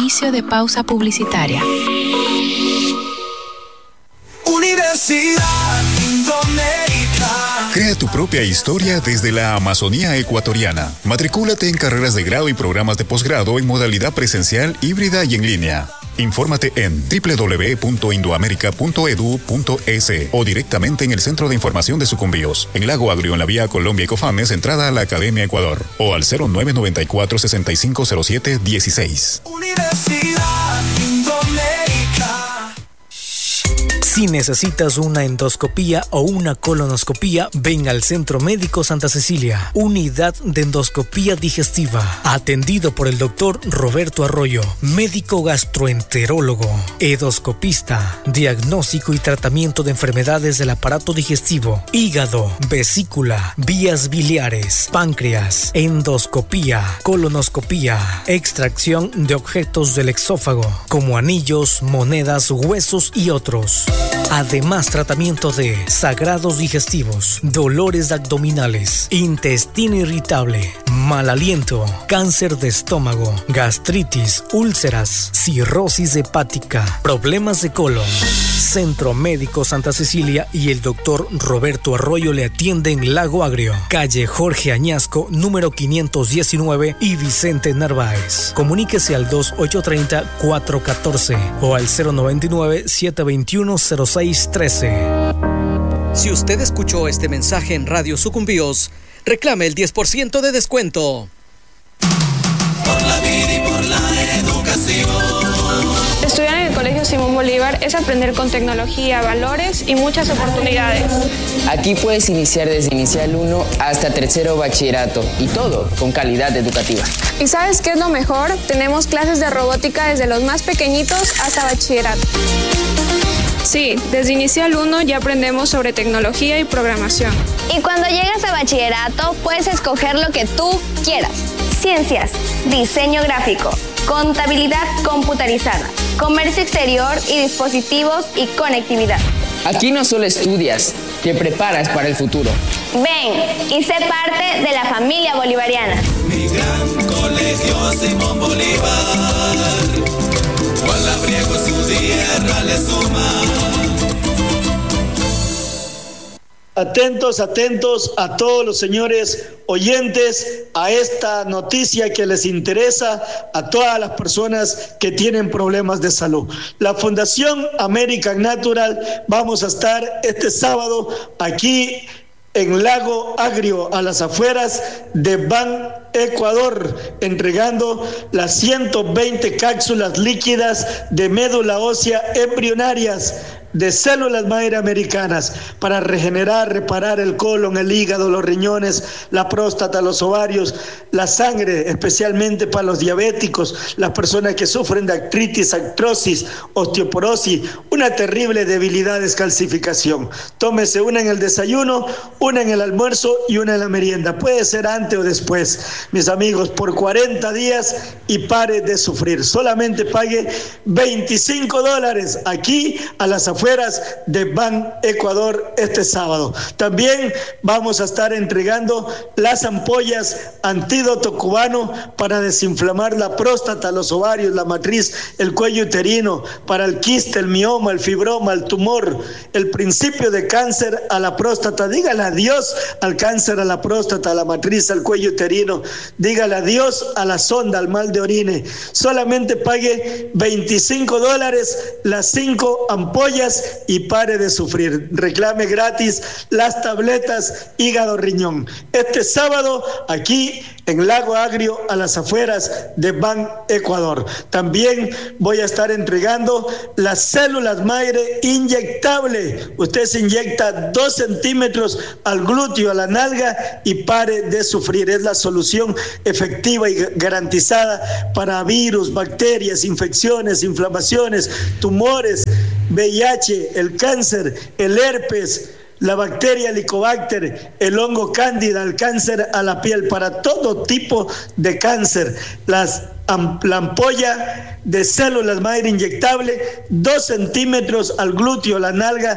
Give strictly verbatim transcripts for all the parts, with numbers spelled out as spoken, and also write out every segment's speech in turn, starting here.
Inicio de pausa publicitaria. Universidad Indoamérica. Crea tu propia historia desde la Amazonía ecuatoriana. Matricúlate en carreras de grado y programas de posgrado en modalidad presencial, híbrida y en línea. Infórmate en doble u doble u doble u punto indoamerica punto edu punto es o directamente en el Centro de Información de Sucumbíos, en Lago Agrio, en la vía Colombia y Cofames, entrada a la Academia Ecuador, o al cero nueve nueve cuatro, seis cinco cero siete, dieciséis. Universidad Indoamérica. Si necesitas una endoscopía o una colonoscopía, ven al Centro Médico Santa Cecilia, Unidad de Endoscopía Digestiva, atendido por el doctor Roberto Arroyo, médico gastroenterólogo, endoscopista, diagnóstico y tratamiento de enfermedades del aparato digestivo, hígado, vesícula, vías biliares, páncreas, endoscopía, colonoscopía, extracción de objetos del exófago, como anillos, monedas, huesos y otros. Además, tratamiento de sagrados digestivos, dolores abdominales, intestino irritable, mal aliento, cáncer de estómago, gastritis, úlceras, cirrosis hepática, problemas de colon. Centro Médico Santa Cecilia y el doctor Roberto Arroyo le atienden Lago Agrio, calle Jorge Añasco, número quinientos diecinueve y Vicente Narváez. Comuníquese al dos ocho tres cero, cuatro uno cuatro o al cero nueve nueve, siete dos uno, cero seis uno tres. Si usted escuchó este mensaje en Radio Sucumbíos, reclame el diez por ciento de descuento. Por la vida y por la educación. Estudiar en el Colegio Simón Bolívar es aprender con tecnología, valores y muchas oportunidades. Aquí puedes iniciar desde inicial uno hasta tercero bachillerato y todo con calidad educativa. ¿Y sabes qué es lo mejor? Tenemos clases de robótica desde los más pequeñitos hasta bachillerato. Sí, desde inicial uno ya aprendemos sobre tecnología y programación. Y cuando llegas a bachillerato puedes escoger lo que tú quieras. Ciencias, diseño gráfico, contabilidad computarizada, comercio exterior y dispositivos y conectividad. Aquí no solo estudias, te preparas para el futuro. Ven y sé parte de la familia bolivariana. Mi gran colegio Simón Bolívar, cual labriego su tierra le suma. Atentos, atentos a todos los señores oyentes a esta noticia que les interesa a todas las personas que tienen problemas de salud. La Fundación American Natural, vamos a estar este sábado aquí en Lago Agrio, a las afueras de Ban Ecuador, entregando las ciento veinte cápsulas líquidas de médula ósea embrionarias de células madre americanas para regenerar, reparar el colon, el hígado, los riñones, la próstata, los ovarios, la sangre, especialmente para los diabéticos, las personas que sufren de artritis, artrosis, osteoporosis, una terrible debilidad, descalcificación. Tómese una en el desayuno, una en el almuerzo y una en la merienda. Puede ser antes o después, mis amigos, por cuarenta días y pare de sufrir. Solamente pague veinticinco dólares aquí a las afueras de Ban Ecuador este sábado. También vamos a estar entregando las ampollas antídoto cubano para desinflamar la próstata, los ovarios, la matriz, el cuello uterino, para el quiste, el mioma, el fibroma, el tumor, el principio de cáncer a la próstata. Dígale adiós al cáncer a la próstata, a la matriz, al cuello uterino. Dígale adiós a la sonda, al mal de orine. Solamente pague veinticinco dólares las cinco ampollas y pare de sufrir. Reclame gratis las tabletas hígado riñón. Este sábado aquí en Lago Agrio, a las afueras de Ban Ecuador. También voy a estar entregando las células madre inyectable. Usted se inyecta dos centímetros al glúteo, a la nalga y pare de sufrir. Es la solución efectiva y garantizada para virus, bacterias, infecciones, inflamaciones, tumores, V I H, el cáncer, el herpes, la bacteria Helicobacter, el hongo cándida, el cáncer a la piel, para todo tipo de cáncer. Las, la ampolla de células madre inyectable, dos centímetros al glúteo, la nalga,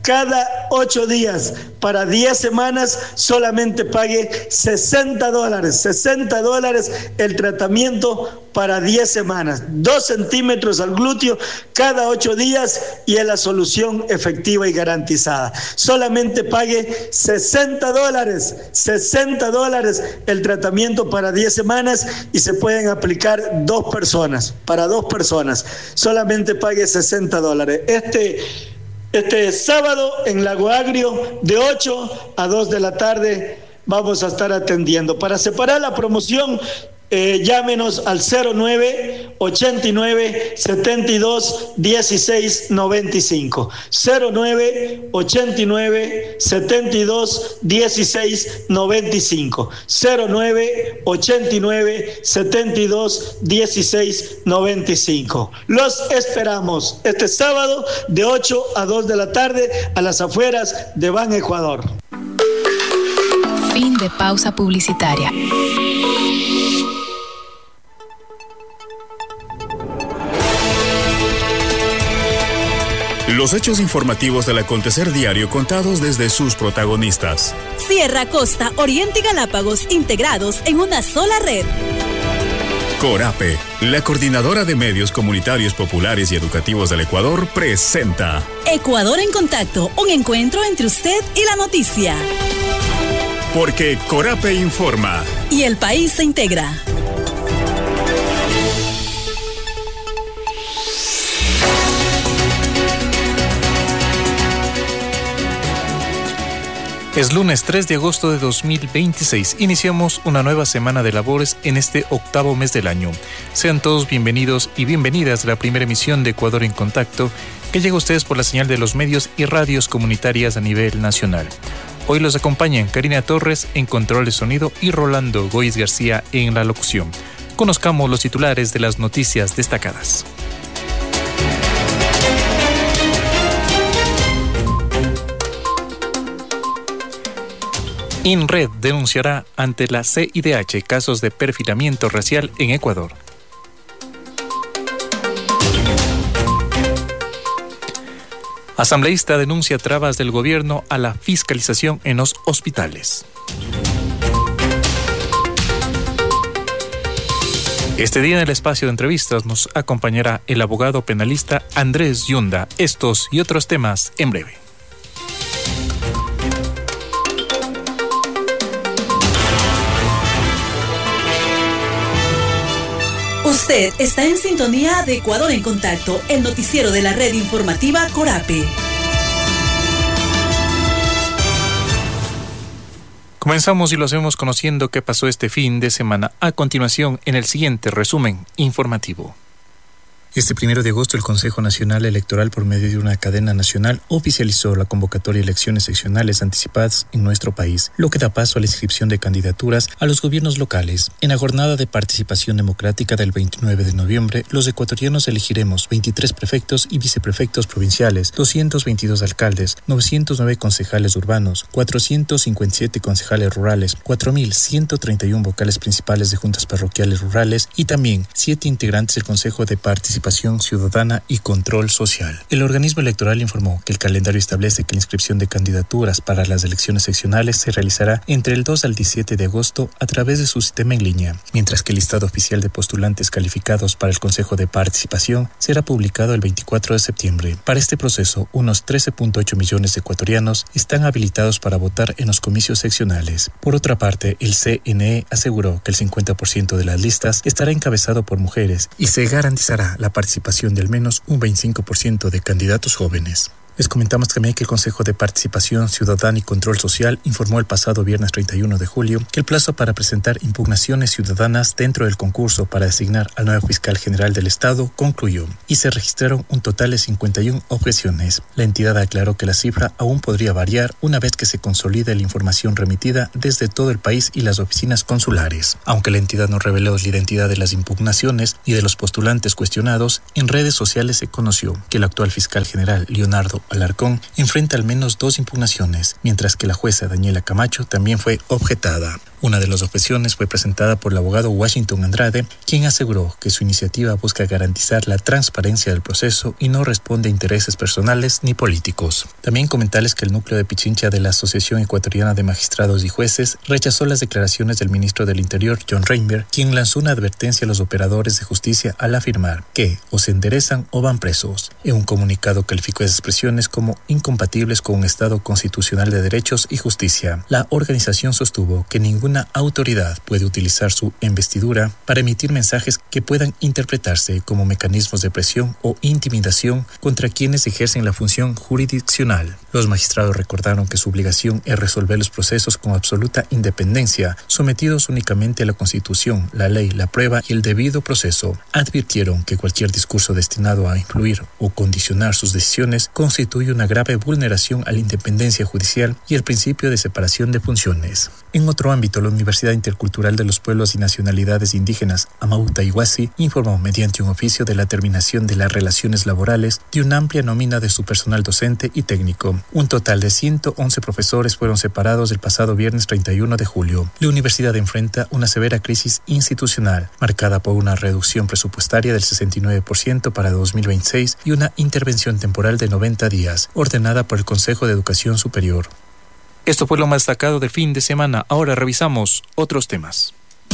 cada ocho días para diez semanas, solamente pague sesenta dólares, sesenta dólares el tratamiento para diez semanas, dos centímetros al glúteo cada ocho días y es la solución efectiva y garantizada. Solamente pague sesenta dólares, sesenta dólares el tratamiento para diez semanas y se pueden aplicar dos personas, para dos personas. Solamente pague sesenta dólares. Este Este sábado en Lago Agrio de ocho a dos de la tarde vamos a estar atendiendo. Para separar la promoción, eh, llámenos al cero nueve ochenta y nueve setenta y dos dieciséis noventa y cinco. cero nueve ochenta y nueve setenta y dos dieciséis noventa y cinco. cero nueve ochenta y nueve setenta y dos dieciséis noventa y cinco. Los esperamos este sábado de ocho a dos de la tarde a las afueras de Ban Ecuador. Fin de pausa publicitaria. Los hechos informativos del acontecer diario contados desde sus protagonistas. Sierra, Costa, Oriente y Galápagos integrados en una sola red. Corape, la coordinadora de medios comunitarios populares y educativos del Ecuador, presenta Ecuador en Contacto, un encuentro entre usted y la noticia. Porque Corape informa. Y el país se integra. Es lunes tres de agosto de dos mil veintiséis. Iniciamos una nueva semana de labores en este octavo mes del año. Sean todos bienvenidos y bienvenidas a la primera emisión de Ecuador en Contacto, que llega a ustedes por la señal de los medios y radios comunitarias a nivel nacional. Hoy los acompañan Karina Torres en control de sonido y Rolando Goiz García en la locución. Conozcamos los titulares de las noticias destacadas. INRED denunciará ante la C I D H casos de perfilamiento racial en Ecuador. Asambleísta denuncia trabas del gobierno a la fiscalización en los hospitales. Este día en el espacio de entrevistas nos acompañará el abogado penalista Andrés Yunda. Estos y otros temas en breve. Usted está en sintonía de Ecuador en Contacto, el noticiero de la red informativa Corape. Comenzamos y lo hacemos conociendo qué pasó este fin de semana. A continuación, en el siguiente resumen informativo. Este primero de agosto, el Consejo Nacional Electoral, por medio de una cadena nacional, oficializó la convocatoria de elecciones seccionales anticipadas en nuestro país, lo que da paso a la inscripción de candidaturas a los gobiernos locales. En la jornada de participación democrática del veintinueve de noviembre, los ecuatorianos elegiremos veintitrés prefectos y viceprefectos provinciales, doscientos veintidós alcaldes, novecientos nueve concejales urbanos, cuatrocientos cincuenta y siete concejales rurales, cuatro mil ciento treinta y uno vocales principales de juntas parroquiales rurales y también siete integrantes del Consejo de Participación Ciudadana y Control Social. El organismo electoral informó que el calendario establece que la inscripción de candidaturas para las elecciones seccionales se realizará entre el dos al diecisiete de agosto a través de su sistema en línea, mientras que el listado oficial de postulantes calificados para el Consejo de Participación será publicado el veinticuatro de septiembre. Para este proceso, unos trece punto ocho millones de ecuatorianos están habilitados para votar en los comicios seccionales. Por otra parte, el C N E aseguró que el cincuenta por ciento de las listas estará encabezado por mujeres y se garantizará la participación de al menos un veinticinco por ciento de candidatos jóvenes. Les comentamos también que el Consejo de Participación Ciudadana y Control Social informó el pasado viernes treinta y uno de julio que el plazo para presentar impugnaciones ciudadanas dentro del concurso para designar al nuevo fiscal general del Estado concluyó y se registraron un total de cincuenta y una objeciones. La entidad aclaró que la cifra aún podría variar una vez que se consolide la información remitida desde todo el país y las oficinas consulares. Aunque la entidad no reveló la identidad de las impugnaciones y de los postulantes cuestionados, en redes sociales se conoció que el actual fiscal general Leonardo Alarcón enfrenta al menos dos impugnaciones, mientras que la jueza Daniela Camacho también fue objetada. Una de las objeciones fue presentada por el abogado Washington Andrade, quien aseguró que su iniciativa busca garantizar la transparencia del proceso y no responde a intereses personales ni políticos. También comentarles que el núcleo de Pichincha de la Asociación Ecuatoriana de Magistrados y Jueces rechazó las declaraciones del ministro del Interior, John Reinberg, quien lanzó una advertencia a los operadores de justicia al afirmar que o se enderezan o van presos. En un comunicado calificó esas expresiones como incompatibles con un Estado constitucional de derechos y justicia. La organización sostuvo que ningún Ninguna autoridad puede utilizar su investidura para emitir mensajes que puedan interpretarse como mecanismos de presión o intimidación contra quienes ejercen la función jurisdiccional. Los magistrados recordaron que su obligación es resolver los procesos con absoluta independencia, sometidos únicamente a la Constitución, la ley, la prueba y el debido proceso. Advirtieron que cualquier discurso destinado a influir o condicionar sus decisiones constituye una grave vulneración a la independencia judicial y el principio de separación de funciones. En otro ámbito, la Universidad Intercultural de los Pueblos y Nacionalidades Indígenas, Amauta Iguasi, informó mediante un oficio de la terminación de las relaciones laborales de una amplia nómina de su personal docente y técnico. Un total de ciento once profesores fueron separados el pasado viernes treinta y uno de julio. La universidad enfrenta una severa crisis institucional, marcada por una reducción presupuestaria del sesenta y nueve por ciento para dos mil veintiséis y una intervención temporal de noventa días, ordenada por el Consejo de Educación Superior. Esto fue lo más destacado del fin de semana. Ahora revisamos otros temas.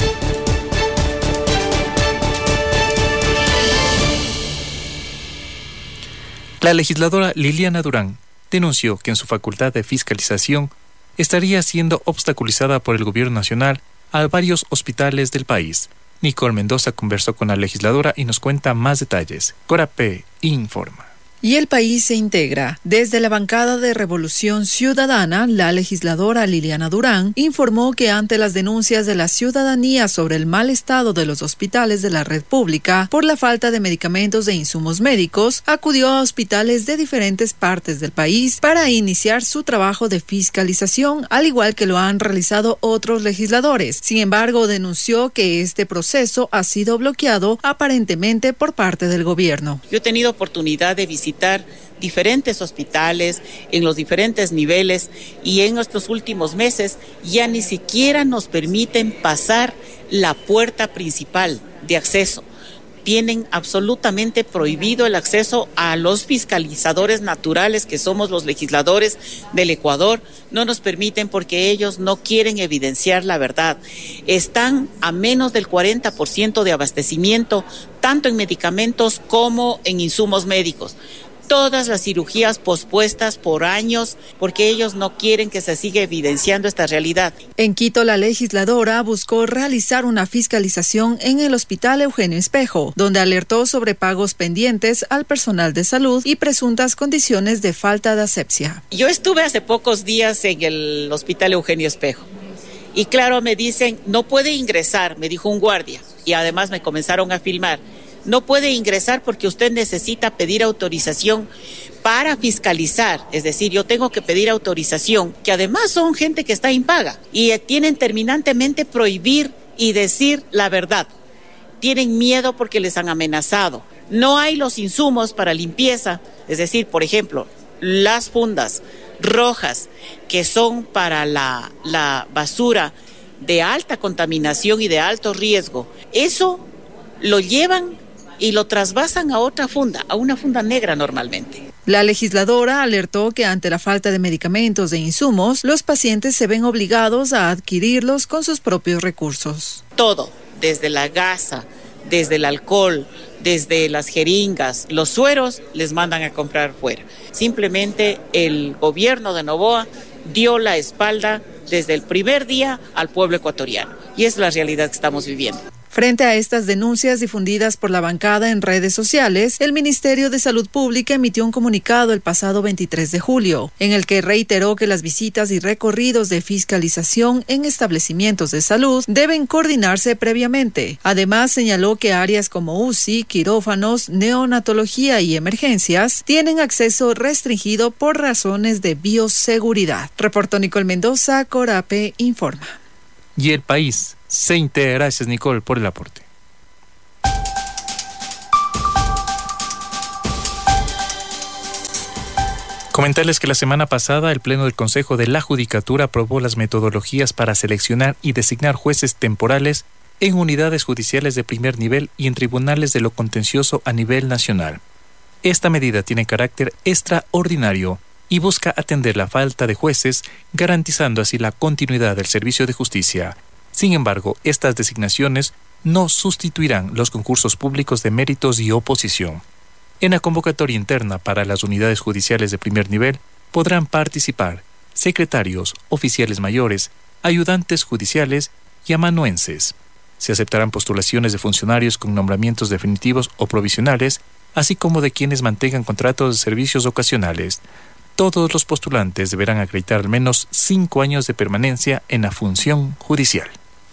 La legisladora Liliana Durán denunció que en su facultad de fiscalización estaría siendo obstaculizada por el gobierno nacional a varios hospitales del país. Nicole Mendoza conversó con la legisladora y nos cuenta más detalles. Corapé informa. Y el país se integra. Desde la bancada de Revolución Ciudadana, la legisladora Liliana Durán informó que ante las denuncias de la ciudadanía sobre el mal estado de los hospitales de la red pública por la falta de medicamentos e insumos médicos, acudió a hospitales de diferentes partes del país para iniciar su trabajo de fiscalización, al igual que lo han realizado otros legisladores. Sin embargo, denunció que este proceso ha sido bloqueado aparentemente por parte del gobierno. Yo he tenido oportunidad de visitar diferentes hospitales en los diferentes niveles y en estos últimos meses ya ni siquiera nos permiten pasar la puerta principal de acceso. Tienen absolutamente prohibido el acceso a los fiscalizadores naturales que somos los legisladores del Ecuador. No nos permiten porque ellos no quieren evidenciar la verdad. Están a menos del cuarenta por ciento de abastecimiento, tanto en medicamentos como en insumos médicos. Todas las cirugías pospuestas por años porque ellos no quieren que se siga evidenciando esta realidad. En Quito, la legisladora buscó realizar una fiscalización en el Hospital Eugenio Espejo, donde alertó sobre pagos pendientes al personal de salud y presuntas condiciones de falta de asepsia. Yo estuve hace pocos días en el Hospital Eugenio Espejo y claro, me dicen, no puede ingresar, me dijo un guardia, y además me comenzaron a filmar. No puede ingresar porque usted necesita pedir autorización para fiscalizar, es decir, yo tengo que pedir autorización, que además son gente que está impaga y tienen terminantemente prohibir y decir la verdad. Tienen miedo porque les han amenazado. No hay los insumos para limpieza, es decir, por ejemplo, las fundas rojas que son para la, la basura de alta contaminación y de alto riesgo. Eso lo llevan y lo trasvasan a otra funda, a una funda negra normalmente. La legisladora alertó que ante la falta de medicamentos e insumos, los pacientes se ven obligados a adquirirlos con sus propios recursos. Todo, desde la gasa, desde el alcohol, desde las jeringas, los sueros, les mandan a comprar fuera. Simplemente el gobierno de Noboa dio la espalda desde el primer día al pueblo ecuatoriano. Y es la realidad que estamos viviendo. Frente a estas denuncias difundidas por la bancada en redes sociales, el Ministerio de Salud Pública emitió un comunicado el pasado veintitrés de julio, en el que reiteró que las visitas y recorridos de fiscalización en establecimientos de salud deben coordinarse previamente. Además, señaló que áreas como U C I, quirófanos, neonatología y emergencias tienen acceso restringido por razones de bioseguridad. Reportó Nicole Mendoza, Corape informa. Y el país se integra. Gracias, Nicole, por el aporte. Comentarles que la semana pasada el Pleno del Consejo de la Judicatura aprobó las metodologías para seleccionar y designar jueces temporales en unidades judiciales de primer nivel y en tribunales de lo contencioso a nivel nacional. Esta medida tiene carácter extraordinario y busca atender la falta de jueces, garantizando así la continuidad del servicio de justicia. Sin embargo, estas designaciones no sustituirán los concursos públicos de méritos y oposición. En la convocatoria interna para las unidades judiciales de primer nivel podrán participar secretarios, oficiales mayores, ayudantes judiciales y amanuenses. Se aceptarán postulaciones de funcionarios con nombramientos definitivos o provisionales, así como de quienes mantengan contratos de servicios ocasionales. Todos los postulantes deberán acreditar al menos cinco años de permanencia en la función judicial.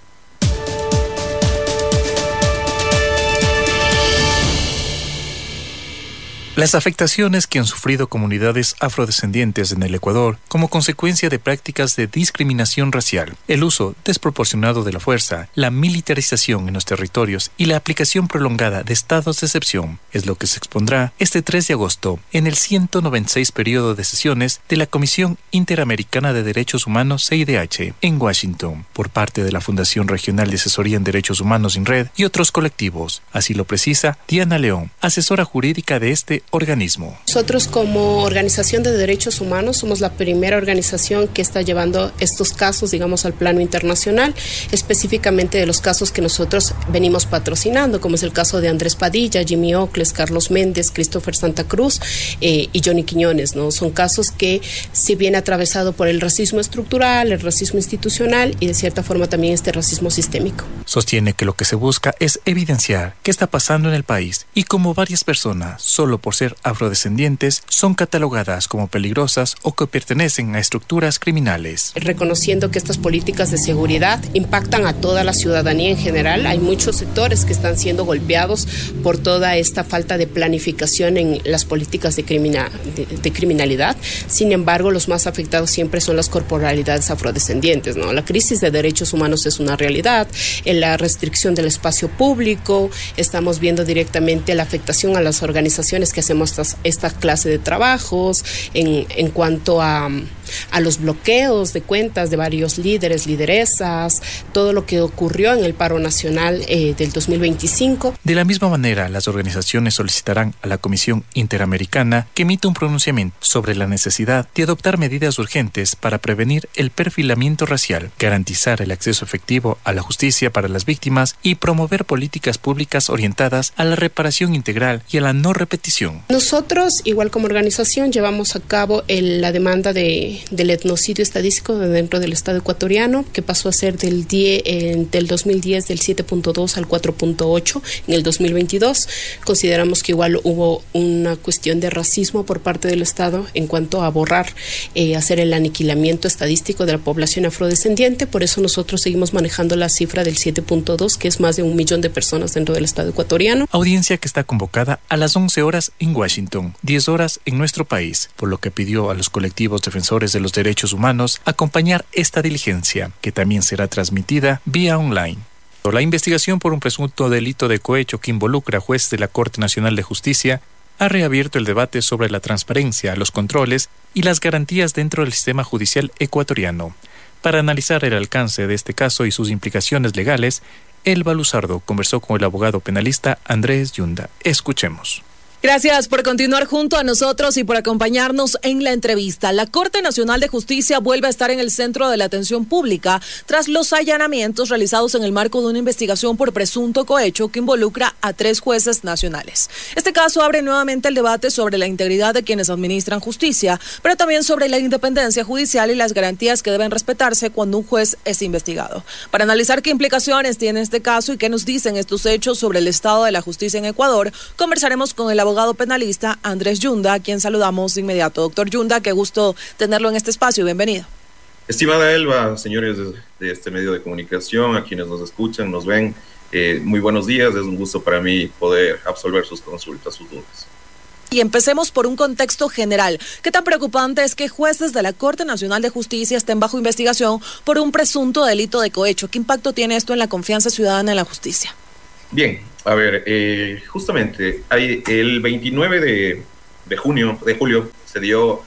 Las afectaciones que han sufrido comunidades afrodescendientes en el Ecuador como consecuencia de prácticas de discriminación racial, el uso desproporcionado de la fuerza, la militarización en los territorios y la aplicación prolongada de estados de excepción es lo que se expondrá este tres de agosto en el ciento noventa y seis periodo de sesiones de la Comisión Interamericana de Derechos Humanos C I D H en Washington por parte de la Fundación Regional de Asesoría en Derechos Humanos INRED y otros colectivos. Así lo precisa Diana León, asesora jurídica de este organismo. Nosotros como Organización de Derechos Humanos somos la primera organización que está llevando estos casos, digamos, al plano internacional, específicamente de los casos que nosotros venimos patrocinando, como es el caso de Andrés Padilla, Jimmy Ocles, Carlos Méndez, Christopher Santa Cruz eh, y Johnny Quiñones, ¿no? Son casos que si bien atravesado por el racismo estructural, el racismo institucional y de cierta forma también este racismo sistémico. Sostiene que lo que se busca es evidenciar qué está pasando en el país y cómo varias personas, solo por ser afrodescendientes, son catalogadas como peligrosas o que pertenecen a estructuras criminales. Reconociendo que estas políticas de seguridad impactan a toda la ciudadanía en general, hay muchos sectores que están siendo golpeados por toda esta falta de planificación en las políticas de, crimina, de, de criminalidad. Sin embargo, los más afectados siempre son las corporalidades afrodescendientes, ¿no? La crisis de derechos humanos es una realidad, en la restricción del espacio público, estamos viendo directamente la afectación a las organizaciones que hacemos estas, esta clase de trabajos, en, en cuanto a, a los bloqueos de cuentas de varios líderes, lideresas, todo lo que ocurrió en el paro nacional eh, del dos mil veinticinco. De la misma manera, las organizaciones solicitarán a la Comisión Interamericana que emita un pronunciamiento sobre la necesidad de adoptar medidas urgentes para prevenir el perfilamiento racial, garantizar el acceso efectivo a la justicia para las víctimas y promover políticas públicas orientadas a la reparación integral y a la no repetición. Nosotros, igual como organización, llevamos a cabo el, la demanda de, del etnocidio estadístico dentro del Estado ecuatoriano, que pasó a ser del, diez, eh, del dos mil diez del siete punto dos al cuatro punto ocho en el dos mil veintidós. Consideramos que igual hubo una cuestión de racismo por parte del Estado en cuanto a borrar, eh, hacer el aniquilamiento estadístico de la población afrodescendiente. Por eso nosotros seguimos manejando la cifra del siete punto dos, que es más de un millón de personas dentro del Estado ecuatoriano. Audiencia que está convocada a las once horas en Washington, diez horas en nuestro país, por lo que pidió a los colectivos defensores de los derechos humanos acompañar esta diligencia, que también será transmitida vía online. La investigación por un presunto delito de cohecho que involucra a jueces de la Corte Nacional de Justicia ha reabierto el debate sobre la transparencia, los controles y las garantías dentro del sistema judicial ecuatoriano. Para analizar el alcance de este caso y sus implicaciones legales, Elba Luzardo conversó con el abogado penalista Andrés Yunda. Escuchemos. Gracias por continuar junto a nosotros y por acompañarnos en la entrevista. La Corte Nacional de Justicia vuelve a estar en el centro de la atención pública tras los allanamientos realizados en el marco de una investigación por presunto cohecho que involucra a tres jueces nacionales. Este caso abre nuevamente el debate sobre la integridad de quienes administran justicia, pero también sobre la independencia judicial y las garantías que deben respetarse cuando un juez es investigado. Para analizar qué implicaciones tiene este caso y qué nos dicen estos hechos sobre el estado de la justicia en Ecuador, conversaremos con el abogado penalista Andrés Yunda, a quien saludamos de inmediato. Doctor Yunda, qué gusto tenerlo en este espacio. Bienvenido. Estimada Elba, señores de, de este medio de comunicación, a quienes nos escuchan, nos ven, eh, muy buenos días. Es un gusto para mí poder absolver sus consultas, sus dudas. Y empecemos por un contexto general. ¿Qué tan preocupante es que jueces de la Corte Nacional de Justicia estén bajo investigación por un presunto delito de cohecho? ¿Qué impacto tiene esto en la confianza ciudadana en la justicia? Bien, a ver, eh, justamente hay el veintinueve de junio se dio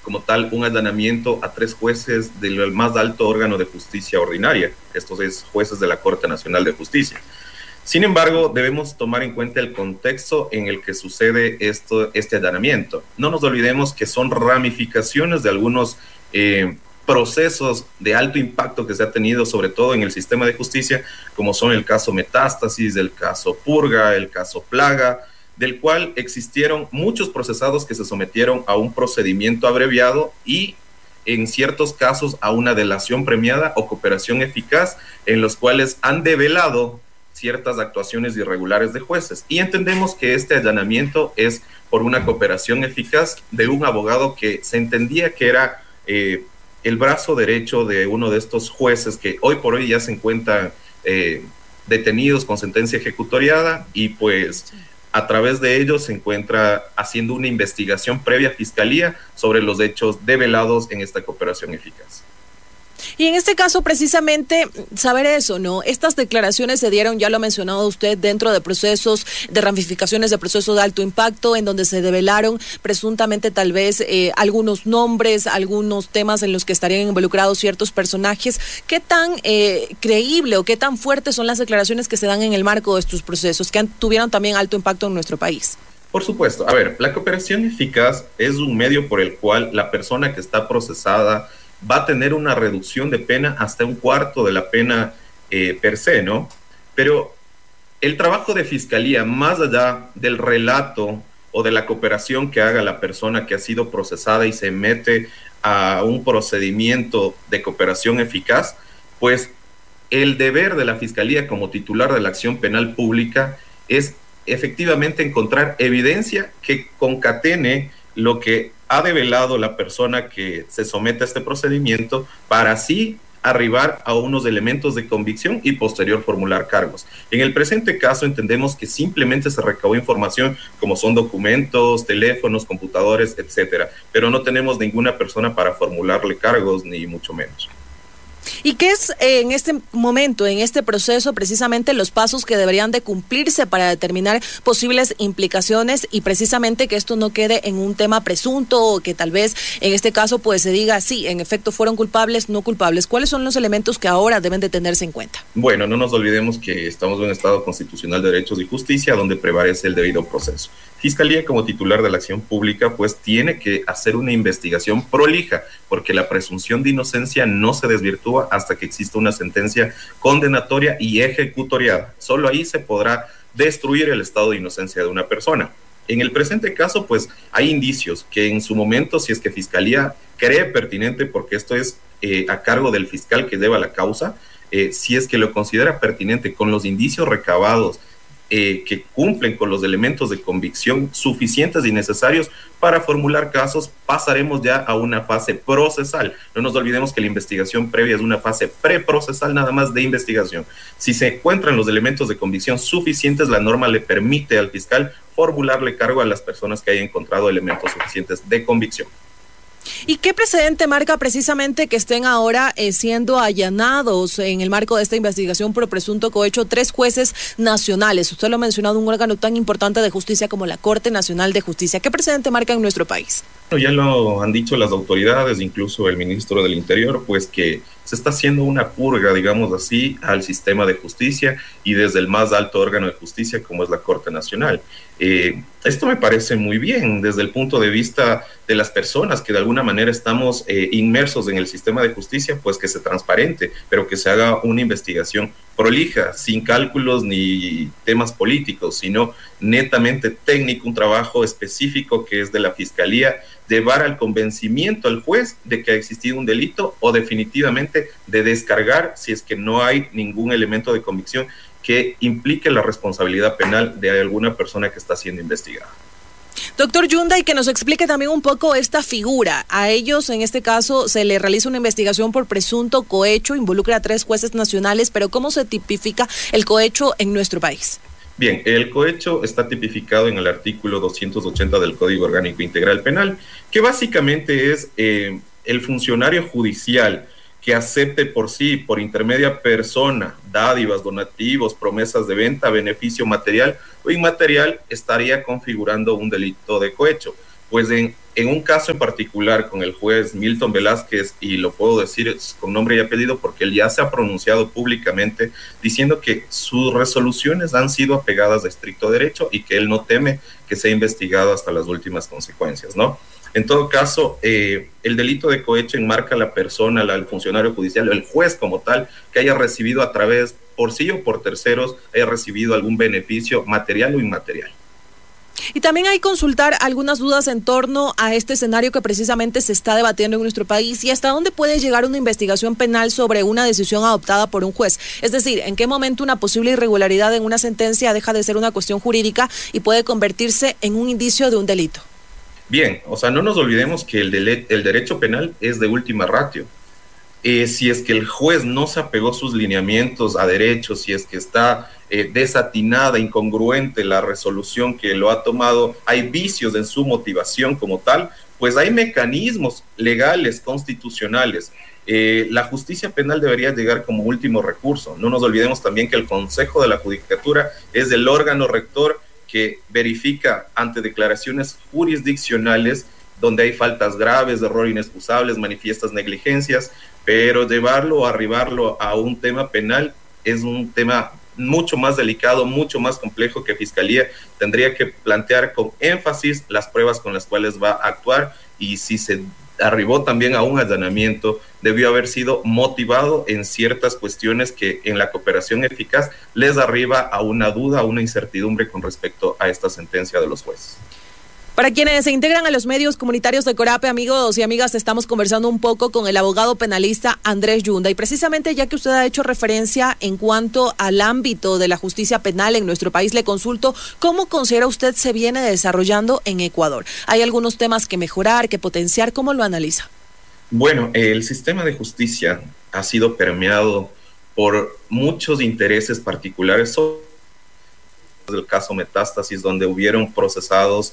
como tal un allanamiento a tres jueces del más alto órgano de justicia ordinaria, estos es jueces de la Corte Nacional de Justicia. Sin embargo, debemos tomar en cuenta el contexto en el que sucede esto, este allanamiento. No nos olvidemos que son ramificaciones de algunos eh, procesos de alto impacto que se ha tenido, sobre todo en el sistema de justicia, como son el caso Metástasis, el caso Purga, el caso Plaga, del cual existieron muchos procesados que se sometieron a un procedimiento abreviado y en ciertos casos a una delación premiada o cooperación eficaz, en los cuales han develado ciertas actuaciones irregulares de jueces. Y entendemos que este allanamiento es por una cooperación eficaz de un abogado que se entendía que era eh, el brazo derecho de uno de estos jueces que hoy por hoy ya se encuentran eh, detenidos con sentencia ejecutoriada y pues a través de ellos se encuentra haciendo una investigación previa a Fiscalía sobre los hechos develados en esta cooperación eficaz. Y en este caso, precisamente, saber eso, ¿no? Estas declaraciones se dieron, ya lo ha mencionado usted, dentro de procesos, de ramificaciones de procesos de alto impacto, en donde se develaron presuntamente tal vez eh, algunos nombres, algunos temas en los que estarían involucrados ciertos personajes. ¿Qué tan eh, creíble o qué tan fuertes son las declaraciones que se dan en el marco de estos procesos, que han, tuvieron también alto impacto en nuestro país? Por supuesto. A ver, la cooperación eficaz es un medio por el cual la persona que está procesada va a tener una reducción de pena hasta un cuarto de la pena eh, per se, ¿no? Pero el trabajo de Fiscalía, más allá del relato o de la cooperación que haga la persona que ha sido procesada y se mete a un procedimiento de cooperación eficaz, pues el deber de la Fiscalía como titular de la acción penal pública es efectivamente encontrar evidencia que concatene lo que ha develado la persona que se somete a este procedimiento para así arribar a unos elementos de convicción y posterior formular cargos. En el presente caso entendemos que simplemente se recabó información como son documentos, teléfonos, computadores, etcétera, pero no tenemos ninguna persona para formularle cargos ni mucho menos. ¿Y qué es eh, en este momento, en este proceso, precisamente los pasos que deberían de cumplirse para determinar posibles implicaciones y precisamente que esto no quede en un tema presunto o que tal vez en este caso pues se diga sí, en efecto fueron culpables, no culpables? ¿Cuáles son los elementos que ahora deben de tenerse en cuenta? Bueno, no nos olvidemos que estamos en un Estado constitucional de derechos y justicia donde prevalece el debido proceso. Fiscalía como titular de la acción pública pues tiene que hacer una investigación prolija porque la presunción de inocencia no se desvirtúa hasta que exista una sentencia condenatoria y ejecutoriada. Solo ahí se podrá destruir el estado de inocencia de una persona. En el presente caso, pues hay indicios que en su momento, si es que Fiscalía cree pertinente, porque esto es eh, a cargo del fiscal que lleva la causa, eh, si es que lo considera pertinente con los indicios recabados, Eh, que cumplen con los elementos de convicción suficientes y necesarios para formular casos, pasaremos ya a una fase procesal. No nos olvidemos que la investigación previa es una fase preprocesal nada más de investigación. Si se encuentran los elementos de convicción suficientes, la norma le permite al fiscal formularle cargo a las personas que hayan encontrado elementos suficientes de convicción. ¿Y qué precedente marca precisamente que estén ahora eh, siendo allanados en el marco de esta investigación por presunto cohecho tres jueces nacionales? Usted lo ha mencionado, un órgano tan importante de justicia como la Corte Nacional de Justicia. ¿Qué precedente marca en nuestro país? Ya lo han dicho las autoridades, incluso el ministro del Interior, pues que se está haciendo una purga, digamos así, al sistema de justicia y desde el más alto órgano de justicia como es la Corte Nacional. Eh, esto me parece muy bien desde el punto de vista de las personas que de alguna manera estamos eh, inmersos en el sistema de justicia, pues que se transparente, pero que se haga una investigación prolija, sin cálculos ni temas políticos, sino netamente técnico, un trabajo específico que es de la Fiscalía, llevar al convencimiento al juez de que ha existido un delito o definitivamente de descargar si es que no hay ningún elemento de convicción que implique la responsabilidad penal de alguna persona que está siendo investigada. Doctor Yunda, y que nos explique también un poco esta figura. A ellos, en este caso, se le realiza una investigación por presunto cohecho, involucra a tres jueces nacionales, pero ¿cómo se tipifica el cohecho en nuestro país? Bien, el cohecho está tipificado en el artículo doscientos ochenta del Código Orgánico Integral Penal, que básicamente es eh, el funcionario judicial que acepte por sí, por intermedia persona, dádivas, donativos, promesas de venta, beneficio material o inmaterial, estaría configurando un delito de cohecho. Pues en en un caso en particular con el juez Milton Velázquez, y lo puedo decir con nombre y apellido porque él ya se ha pronunciado públicamente diciendo que sus resoluciones han sido apegadas a estricto derecho y que él no teme que sea investigado hasta las últimas consecuencias, ¿no? En todo caso, eh, el delito de cohecho enmarca a la persona, la, el funcionario judicial, el juez como tal, que haya recibido a través, por sí o por terceros, haya recibido algún beneficio material o inmaterial. Y también hay que consultar algunas dudas en torno a este escenario que precisamente se está debatiendo en nuestro país y hasta dónde puede llegar una investigación penal sobre una decisión adoptada por un juez. Es decir, en qué momento una posible irregularidad en una sentencia deja de ser una cuestión jurídica y puede convertirse en un indicio de un delito. Bien, o sea, no nos olvidemos que el, dele- el derecho penal es de última ratio. Eh, si es que el juez no se apegó sus lineamientos a derechos, si es que está eh, desatinada, incongruente la resolución que lo ha tomado, hay vicios en su motivación como tal, pues hay mecanismos legales, constitucionales. Eh, la justicia penal debería llegar como último recurso. No nos olvidemos también que el Consejo de la Judicatura es el órgano rector que verifica ante declaraciones jurisdiccionales donde hay faltas graves, errores inexcusables, manifiestas negligencias, pero llevarlo o arribarlo a un tema penal es un tema mucho más delicado, mucho más complejo que Fiscalía tendría que plantear con énfasis las pruebas con las cuales va a actuar, y si se arribó también a un allanamiento, debió haber sido motivado en ciertas cuestiones que en la cooperación eficaz les arriba a una duda, a una incertidumbre con respecto a esta sentencia de los jueces. Para quienes se integran a los medios comunitarios de Corape, amigos y amigas, estamos conversando un poco con el abogado penalista Andrés Yunda, y precisamente ya que usted ha hecho referencia en cuanto al ámbito de la justicia penal en nuestro país, le consulto, ¿cómo considera usted se viene desarrollando en Ecuador? ¿Hay algunos temas que mejorar, que potenciar? ¿Cómo lo analiza? Bueno, el sistema de justicia ha sido permeado por muchos intereses particulares, el caso Metástasis, donde hubieron procesados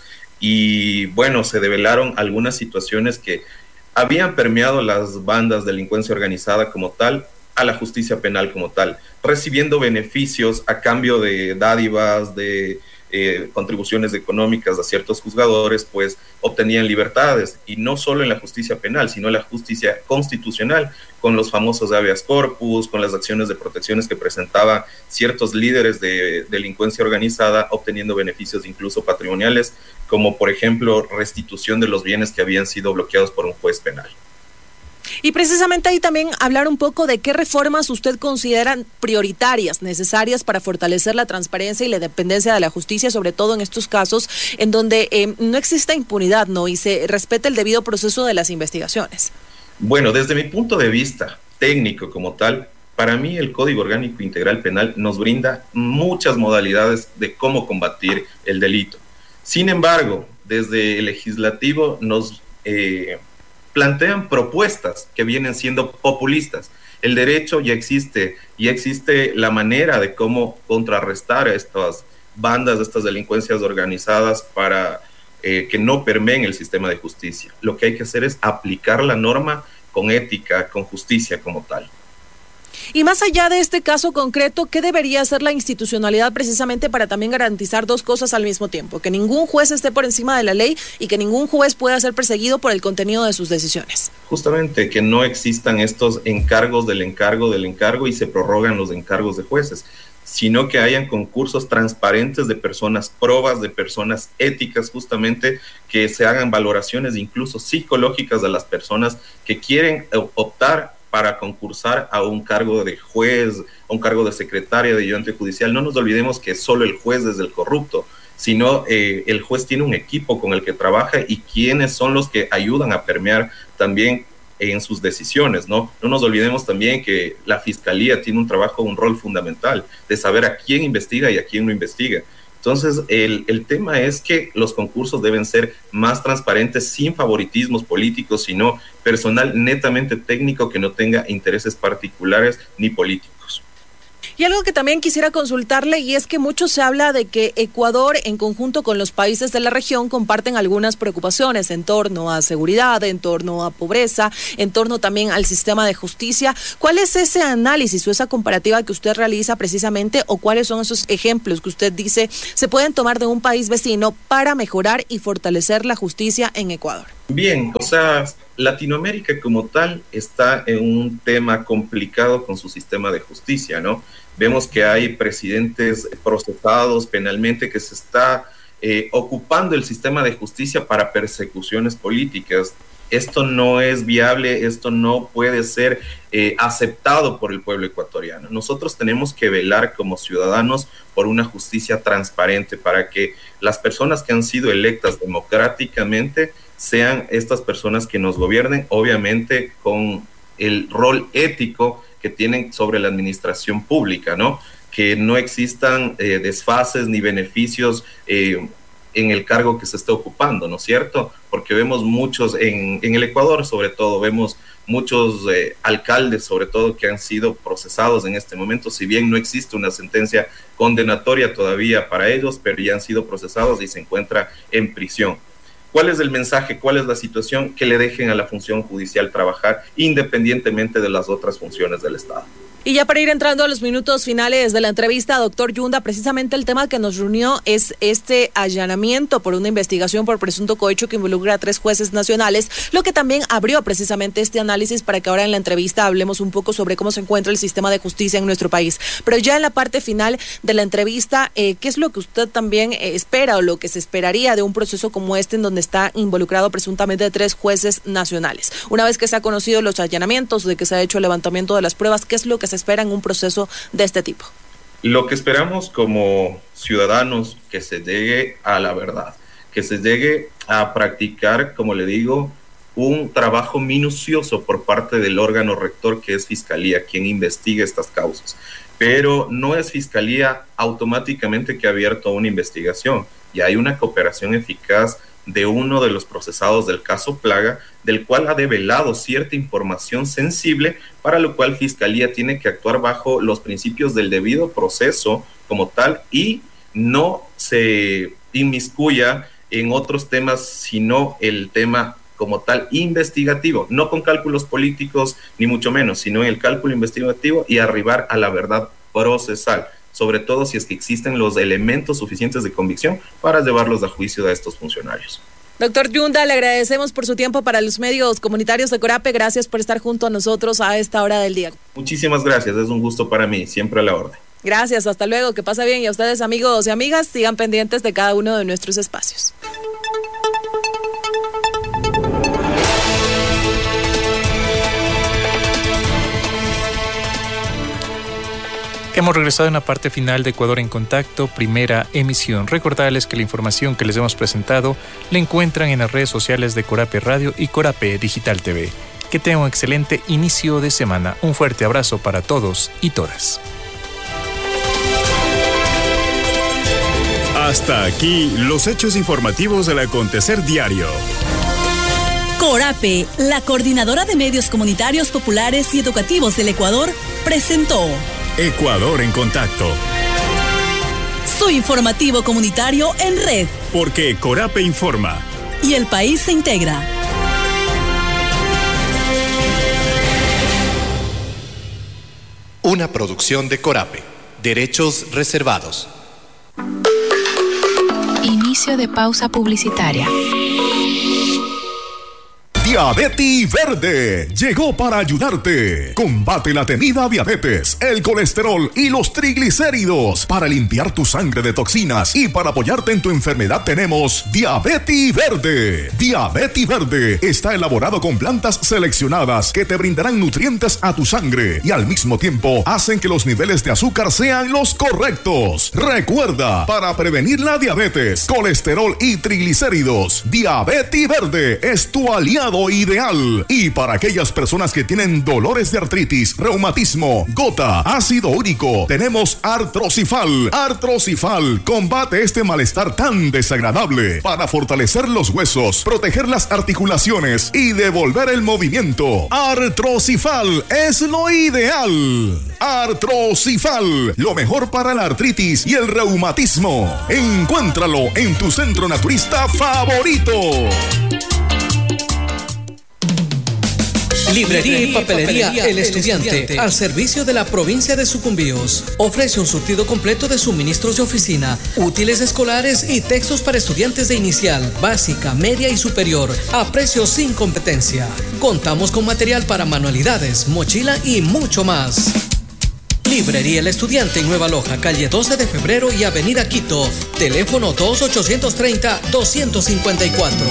y bueno, se develaron algunas situaciones que habían permeado las bandas de delincuencia organizada como tal a la justicia penal como tal, recibiendo beneficios a cambio de dádivas, de eh, contribuciones económicas a ciertos juzgadores, pues obtenían libertades, y no solo en la justicia penal, sino en la justicia constitucional, con los famosos habeas corpus, con las acciones de protecciones que presentaban ciertos líderes de delincuencia organizada, obteniendo beneficios incluso patrimoniales, como por ejemplo restitución de los bienes que habían sido bloqueados por un juez penal. Y precisamente ahí también hablar un poco de qué reformas usted considera prioritarias, necesarias para fortalecer la transparencia y la independencia de la justicia, sobre todo en estos casos en donde eh, no exista impunidad, ¿no? Y se respete el debido proceso de las investigaciones. Bueno, desde mi punto de vista técnico como tal, para mí el Código Orgánico Integral Penal nos brinda muchas modalidades de cómo combatir el delito. Sin embargo, desde el legislativo nos eh, plantean propuestas que vienen siendo populistas. El derecho ya existe, ya existe la manera de cómo contrarrestar a estas bandas, estas delincuencias organizadas para eh, que no permeen el sistema de justicia. Lo que hay que hacer es aplicar la norma con ética, con justicia como tal. Y más allá de este caso concreto, ¿qué debería hacer la institucionalidad precisamente para también garantizar dos cosas al mismo tiempo? Que ningún juez esté por encima de la ley y que ningún juez pueda ser perseguido por el contenido de sus decisiones. Justamente, que no existan estos encargos del encargo del encargo y se prorrogan los encargos de jueces, sino que hayan concursos transparentes de personas probas, de personas éticas, justamente, que se hagan valoraciones incluso psicológicas de las personas que quieren optar para concursar a un cargo de juez, a un cargo de secretaria de ayudante judicial. No nos olvidemos que solo el juez es el corrupto, sino eh, el juez tiene un equipo con el que trabaja y quienes son los que ayudan a permear también en sus decisiones, ¿no? No nos olvidemos también que la Fiscalía tiene un trabajo, un rol fundamental de saber a quién investiga y a quién no investiga. Entonces, el, el tema es que los concursos deben ser más transparentes, sin favoritismos políticos, sino personal netamente técnico que no tenga intereses particulares ni políticos. Y algo que también quisiera consultarle, y es que mucho se habla de que Ecuador, en conjunto con los países de la región, comparten algunas preocupaciones en torno a seguridad, en torno a pobreza, en torno también al sistema de justicia. ¿Cuál es ese análisis o esa comparativa que usted realiza precisamente, o cuáles son esos ejemplos que usted dice se pueden tomar de un país vecino para mejorar y fortalecer la justicia en Ecuador? Bien, o sea, Latinoamérica como tal está en un tema complicado con su sistema de justicia, ¿no? Vemos que hay presidentes procesados penalmente, que se está eh, ocupando el sistema de justicia para persecuciones políticas. Esto no es viable, esto no puede ser eh, aceptado por el pueblo ecuatoriano. Nosotros tenemos que velar como ciudadanos por una justicia transparente para que las personas que han sido electas democráticamente sean estas personas que nos gobiernen, obviamente con el rol ético que tienen sobre la administración pública, ¿no? Que no existan eh, desfases ni beneficios eh, en el cargo que se está ocupando, ¿no es cierto? Porque vemos muchos, en, en el Ecuador sobre todo, vemos muchos eh, alcaldes sobre todo que han sido procesados en este momento, si bien no existe una sentencia condenatoria todavía para ellos, pero ya han sido procesados y se encuentran en prisión. ¿Cuál es el mensaje? ¿Cuál es la situación? Que le dejen a la función judicial trabajar independientemente de las otras funciones del Estado. Y ya para ir entrando a los minutos finales de la entrevista, doctor Yunda, precisamente el tema que nos reunió es este allanamiento por una investigación por presunto cohecho que involucra a tres jueces nacionales, lo que también abrió precisamente este análisis para que ahora en la entrevista hablemos un poco sobre cómo se encuentra el sistema de justicia en nuestro país. Pero ya en la parte final de la entrevista, eh, ¿qué es lo que usted también eh, espera o lo que se esperaría de un proceso como este en donde está involucrado presuntamente tres jueces nacionales? Una vez que se ha conocido los allanamientos, de que se ha hecho el levantamiento de las pruebas, ¿qué es lo que se espera en un proceso de este tipo? Lo que esperamos como ciudadanos, que se llegue a la verdad, que se llegue a practicar, como le digo, un trabajo minucioso por parte del órgano rector, que es Fiscalía, quien investigue estas causas. Pero no es Fiscalía automáticamente que ha abierto una investigación, y hay una cooperación eficaz de uno de los procesados del caso Plaga, del cual ha develado cierta información sensible, para lo cual Fiscalía tiene que actuar bajo los principios del debido proceso como tal y no se inmiscuya en otros temas, sino el tema como tal investigativo, no con cálculos políticos ni mucho menos, sino en el cálculo investigativo y arribar a la verdad procesal, sobre todo si es que existen los elementos suficientes de convicción para llevarlos a juicio a estos funcionarios. Doctor Yunda, le agradecemos por su tiempo para los medios comunitarios de Corape. Gracias por estar junto a nosotros a esta hora del día. Muchísimas gracias, es un gusto para mí, siempre a la orden. Gracias, hasta luego, que pasa bien. Y a ustedes, amigos y amigas, sigan pendientes de cada uno de nuestros espacios. Hemos regresado en la parte final de Ecuador en Contacto, primera emisión. Recordarles que la información que les hemos presentado la encuentran en las redes sociales de Corape Radio y Corape Digital T V. Que tengan un excelente inicio de semana. Un fuerte abrazo para todos y todas. Hasta aquí los hechos informativos del acontecer diario. Corape, la coordinadora de medios comunitarios populares y educativos del Ecuador, presentó Ecuador en Contacto. Su informativo comunitario en red. Porque Corape informa. Y el país se integra. Una producción de Corape. Derechos reservados. Inicio de pausa publicitaria. Diabetes Verde llegó para ayudarte. Combate la temida diabetes, el colesterol y los triglicéridos. Para limpiar tu sangre de toxinas y para apoyarte en tu enfermedad tenemos Diabetes Verde. Diabetes Verde está elaborado con plantas seleccionadas que te brindarán nutrientes a tu sangre y al mismo tiempo hacen que los niveles de azúcar sean los correctos. Recuerda, para prevenir la diabetes, colesterol y triglicéridos, Diabetes Verde es tu aliado ideal. Y para aquellas personas que tienen dolores de artritis, reumatismo, gota, ácido úrico, tenemos Artrocifal. Artrocifal combate este malestar tan desagradable para fortalecer los huesos, proteger las articulaciones y devolver el movimiento. Artrocifal es lo ideal. Artrocifal, lo mejor para la artritis y el reumatismo. Encuéntralo en tu centro naturista favorito. Librería y papelería El Estudiante, al servicio de la provincia de Sucumbíos. Ofrece un surtido completo de suministros de oficina, útiles escolares y textos para estudiantes de inicial, básica, media y superior, a precios sin competencia. Contamos con material para manualidades, mochila y mucho más. Librería El Estudiante en Nueva Loja, calle doce de febrero y avenida Quito. Teléfono dos ocho tres cero dos cinco cuatro.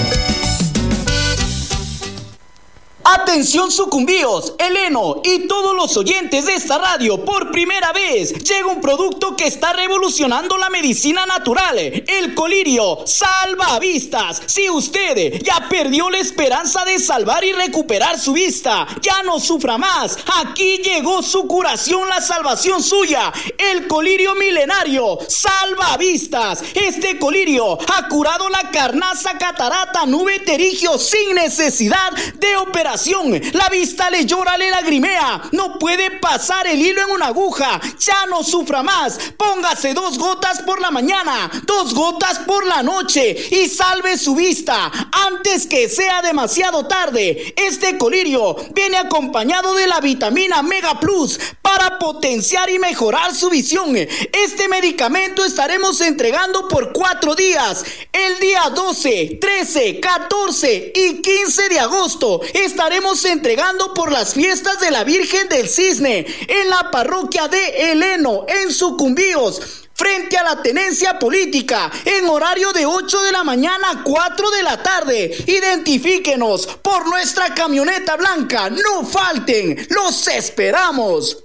Atención Sucumbíos, Heleno y todos los oyentes de esta radio, por primera vez llega un producto que está revolucionando la medicina natural, el colirio salvavistas. Si usted ya perdió la esperanza de salvar y recuperar su vista, ya no sufra más, aquí llegó su curación, la salvación suya, el colirio milenario salvavistas. Este colirio ha curado la carnaza, catarata, nube, terigio sin necesidad de operación. La vista le llora, le lagrimea, no puede pasar el hilo en una aguja, ya no sufra más. Póngase dos gotas por la mañana, dos gotas por la noche y salve su vista antes que sea demasiado tarde. Este colirio viene acompañado de la vitamina Mega Plus para potenciar y mejorar su visión. Este medicamento estaremos entregando por cuatro días, el día doce, trece, catorce y quince de agosto. Estaremos entregando por las fiestas de la Virgen del Cisne en la parroquia de Heleno, en Sucumbíos, frente a la tenencia política, en horario de ocho de la mañana a cuatro de la tarde. Identifíquenos por nuestra camioneta blanca, no falten, los esperamos.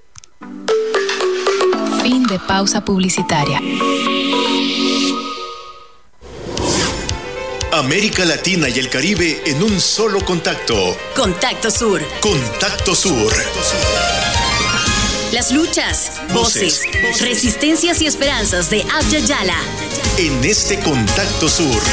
Fin de pausa publicitaria. América Latina y el Caribe en un solo contacto. Contacto Sur. Contacto Sur. Las luchas, voces, voces, resistencias y esperanzas de Abya Yala. En este Contacto Sur.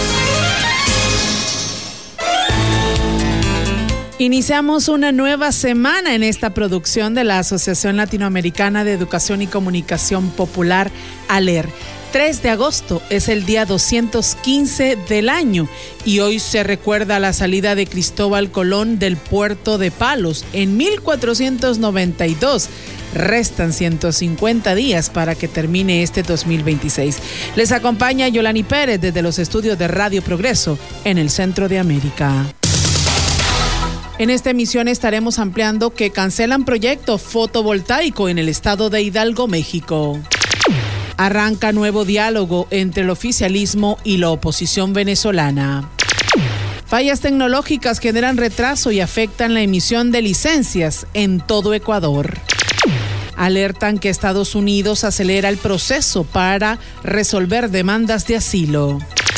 Iniciamos una nueva semana en esta producción de la Asociación Latinoamericana de Educación y Comunicación Popular, ALER. tres de agosto es el día doscientos quince del año y hoy se recuerda la salida de Cristóbal Colón del puerto de Palos en mil cuatrocientos noventa y dos. Restan ciento cincuenta días para que termine este dos mil veintiséis. Les acompaña Yolani Pérez desde los estudios de Radio Progreso en el Centro de América. En esta emisión estaremos ampliando que cancelan proyecto fotovoltaico en el estado de Hidalgo, México. Arranca nuevo diálogo entre el oficialismo y la oposición venezolana. Fallas tecnológicas generan retraso y afectan la emisión de licencias en todo Ecuador. Alertan que Estados Unidos acelera el proceso para resolver demandas de asilo.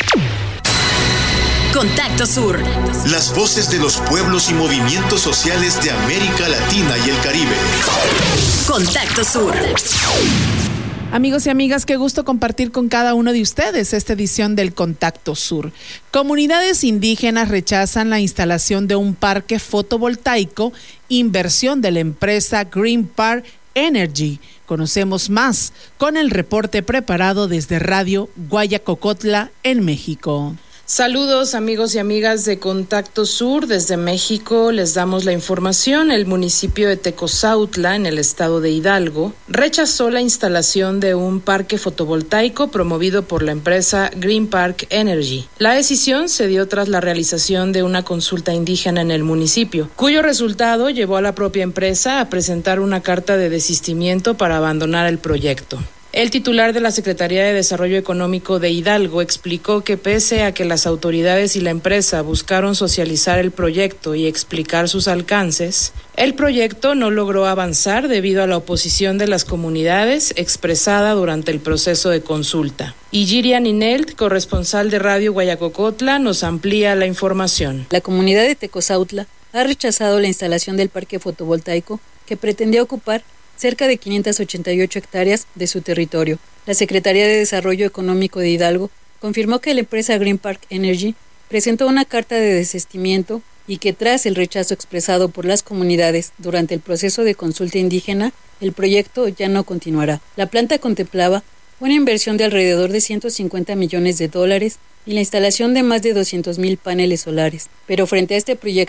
Contacto Sur. Las voces de los pueblos y movimientos sociales de América Latina y el Caribe. Contacto Sur. Amigos y amigas, qué gusto compartir con cada uno de ustedes esta edición del Contacto Sur. Comunidades indígenas rechazan la instalación de un parque fotovoltaico, inversión de la empresa Green Park Energy. Conocemos más con el reporte preparado desde Radio Guayacocotla en México. Saludos amigos y amigas de Contacto Sur, desde México les damos la información. El municipio de Tecozautla, en el estado de Hidalgo, rechazó la instalación de un parque fotovoltaico promovido por la empresa Green Park Energy. La decisión se dio tras la realización de una consulta indígena en el municipio, cuyo resultado llevó a la propia empresa a presentar una carta de desistimiento para abandonar el proyecto. El titular de la Secretaría de Desarrollo Económico de Hidalgo explicó que pese a que las autoridades y la empresa buscaron socializar el proyecto y explicar sus alcances, el proyecto no logró avanzar debido a la oposición de las comunidades expresada durante el proceso de consulta. Y Girian Inelt, corresponsal de Radio Guayacocotla, nos amplía la información. La comunidad de Tecozautla ha rechazado la instalación del parque fotovoltaico que pretendía ocupar cerca de quinientas ochenta y ocho hectáreas de su territorio. La Secretaría de Desarrollo Económico de Hidalgo confirmó que la empresa Green Park Energy presentó una carta de desistimiento y que tras el rechazo expresado por las comunidades durante el proceso de consulta indígena, el proyecto ya no continuará. La planta contemplaba una inversión de alrededor de ciento cincuenta millones de dólares y la instalación de más de doscientos mil paneles solares, pero frente a este proyecto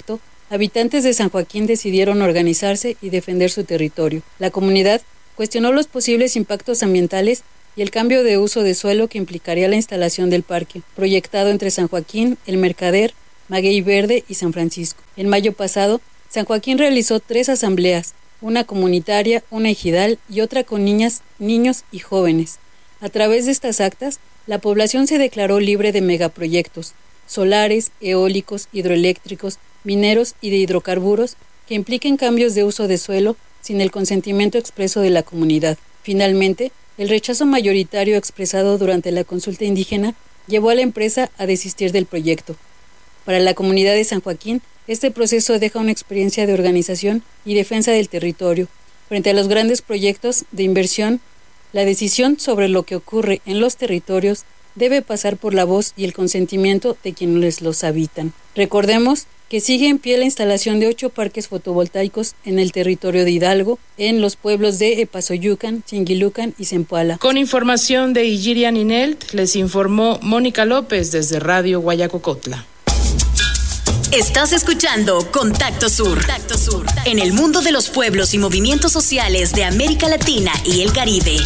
habitantes de San Joaquín decidieron organizarse y defender su territorio. La comunidad cuestionó los posibles impactos ambientales y el cambio de uso de suelo que implicaría la instalación del parque, proyectado entre San Joaquín, El Mercader, Maguey Verde y San Francisco. En mayo pasado, San Joaquín realizó tres asambleas, una comunitaria, una ejidal y otra con niñas, niños y jóvenes. A través de estas actas, la población se declaró libre de megaproyectos, solares, eólicos, hidroeléctricos, mineros y de hidrocarburos que impliquen cambios de uso de suelo sin el consentimiento expreso de la comunidad. Finalmente, el rechazo mayoritario expresado durante la consulta indígena llevó a la empresa a desistir del proyecto. Para la comunidad de San Joaquín, este proceso deja una experiencia de organización y defensa del territorio. Frente a los grandes proyectos de inversión, la decisión sobre lo que ocurre en los territorios debe pasar por la voz y el consentimiento de quienes los habitan. Recordemos que sigue en pie la instalación de ocho parques fotovoltaicos en el territorio de Hidalgo, en los pueblos de Epazoyucan, Chinguilucan y Zempoala. Con información de Igirian Inelt, les informó Mónica López desde Radio Guayacocotla. Estás escuchando Contacto Sur. Contacto Sur, en el mundo de los pueblos y movimientos sociales de América Latina y el Caribe.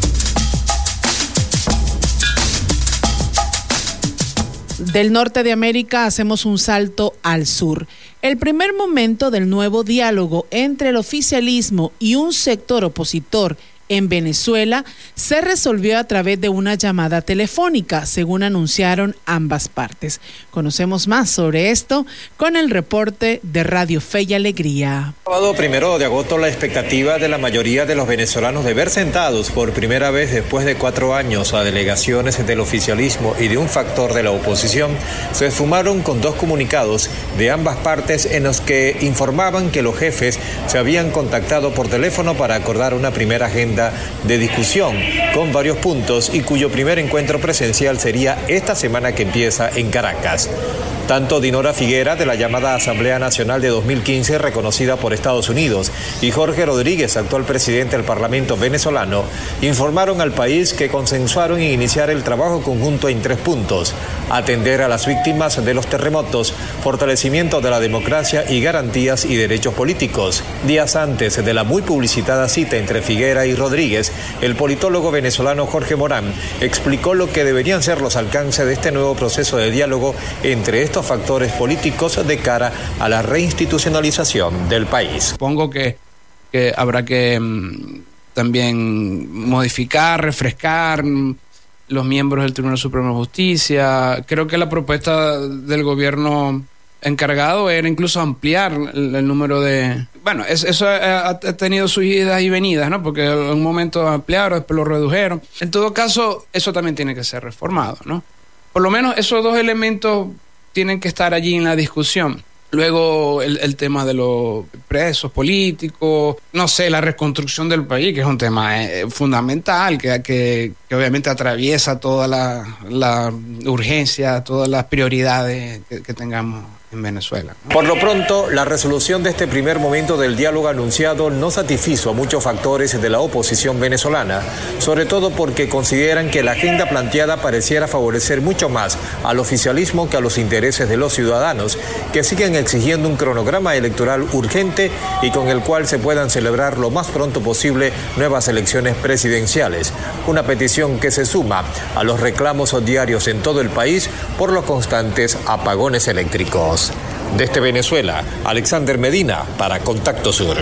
Del norte de América hacemos un salto al sur. El primer momento del nuevo diálogo entre el oficialismo y un sector opositor en Venezuela se resolvió a través de una llamada telefónica, según anunciaron ambas partes. Conocemos más sobre esto con el reporte de Radio Fe y Alegría. Sábado primero de agosto, la expectativa de la mayoría de los venezolanos de ver sentados por primera vez después de cuatro años a delegaciones del oficialismo y de un factor de la oposición se esfumaron con dos comunicados de ambas partes en los que informaban que los jefes se habían contactado por teléfono para acordar una primera agenda de discusión con varios puntos y cuyo primer encuentro presencial sería esta semana que empieza en Caracas. Tanto Dinora Figuera, de la llamada Asamblea Nacional de dos mil quince, reconocida por Estados Unidos, y Jorge Rodríguez, actual presidente del Parlamento venezolano, informaron al país que consensuaron en iniciar el trabajo conjunto en tres puntos: atender a las víctimas de los terremotos, fortalecimiento de la democracia y garantías y derechos políticos. Días antes de la muy publicitada cita entre Figuera y Rodríguez, el politólogo venezolano Jorge Morán explicó lo que deberían ser los alcances de este nuevo proceso de diálogo entre estos factores políticos de cara a la reinstitucionalización del país. Supongo que, que habrá que um, también modificar, refrescar um, los miembros del Tribunal Supremo de Justicia. Creo que la propuesta del gobierno encargado era incluso ampliar el, el número de... Bueno, eso, eso ha, ha tenido sus idas y venidas, ¿no? Porque en un momento ampliaron, después lo redujeron. En todo caso, eso también tiene que ser reformado, ¿no? Por lo menos esos dos elementos tienen que estar allí en la discusión. Luego el, el tema de los presos políticos, no sé, la reconstrucción del país, que es un tema eh, fundamental, que, que, que obviamente atraviesa toda la, la urgencia, todas las prioridades que, que tengamos en Venezuela, ¿no? Por lo pronto, la resolución de este primer momento del diálogo anunciado no satisfizo a muchos factores de la oposición venezolana, sobre todo porque consideran que la agenda planteada pareciera favorecer mucho más al oficialismo que a los intereses de los ciudadanos, que siguen exigiendo un cronograma electoral urgente y con el cual se puedan celebrar lo más pronto posible nuevas elecciones presidenciales. Una petición que se suma a los reclamos diarios en todo el país por los constantes apagones eléctricos. Desde Venezuela, Alexander Medina para Contacto Sur.